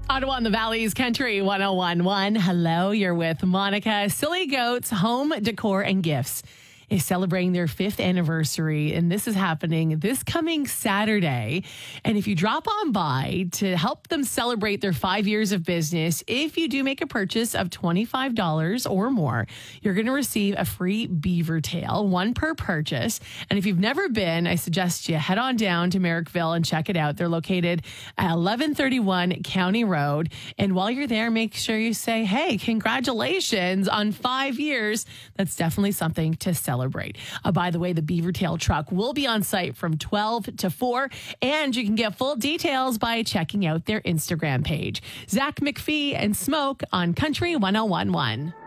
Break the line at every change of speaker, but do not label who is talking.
Ottawa and the Valley's Country 1011. Hello, you're with Monica. Silly Goats Home Decor and Gifts is celebrating their 5th anniversary, and this is happening this coming Saturday. And if you drop on by to help them celebrate their 5 years of business, if you do make a purchase of $25 or more, you're going to receive a free beaver tail, one per purchase. And if you've never been, I suggest you head on down to Merrickville and check it out. They're located at 1131 County Road. And while you're there, make sure you say, hey, congratulations on 5 years. That's definitely something to celebrate. By the way, the beaver tail truck will be on site from 12 to 4, and you can get full details by checking out their Instagram page. Zach McPhee and Smoke on Country 1011.